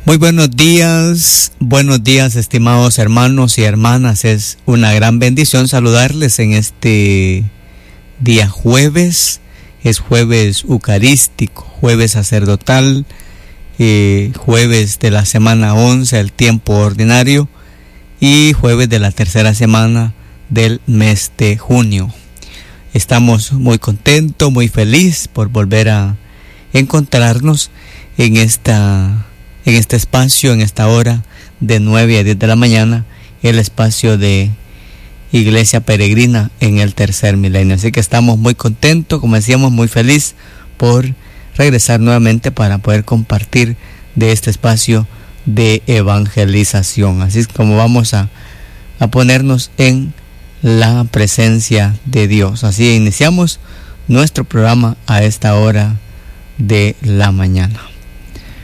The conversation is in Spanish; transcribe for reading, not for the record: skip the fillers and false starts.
Muy buenos días estimados hermanos y hermanas. Es una gran bendición saludarles en este día jueves. Es jueves eucarístico, jueves sacerdotal, jueves de la semana 11 del tiempo ordinario y jueves de la tercera semana del mes de junio. Estamos muy contentos, muy felices por volver a encontrarnos en este espacio, en esta hora de 9 a 10 de la mañana, el espacio de Iglesia Peregrina en el tercer milenio. Así que estamos muy contentos, como decíamos, muy feliz por regresar nuevamente para poder compartir de este espacio de evangelización. Así es como vamos a ponernos en la presencia de Dios. Así iniciamos nuestro programa a esta hora de la mañana.